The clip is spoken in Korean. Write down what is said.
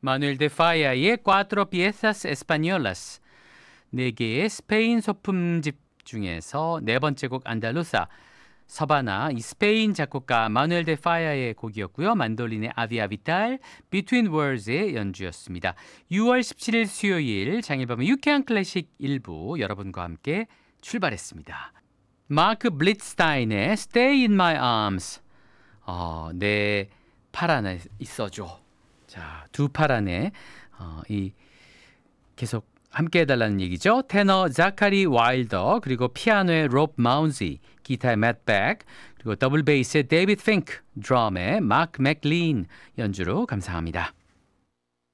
마누엘 데 파야의 Cuatro Piezas Españolas. 네 개의 스페인 소품집 중에서 네 번째 곡 안달루사. 서바나, 이 스페인 작곡가 마누엘 데 파야의 곡이었고요. 만돌린의 아비아 비탈, Between Words의 연주였습니다. 6월 17일 수요일 장일밤의 유쾌한 클래식 일부 여러분과 함께 출발했습니다. 마크 블리츠타인의 Stay in My Arms. 내 팔 안에 있어줘. 자, 두 팔 안에 이 계속 함께 해달라는 얘기죠. 테너 자카리 와일더, 그리고 피아노의 롭 마운지, 기타의 맷 백, 그리고 더블 베이스의 데이비드 핑크, 드럼의 마크 맥린 연주로 감상합니다.